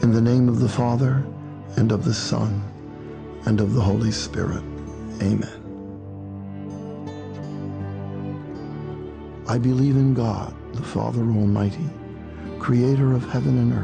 In the name of the Father, and of the Son, and of the Holy Spirit. Amen. I believe in God, the Father Almighty, creator of heaven and earth,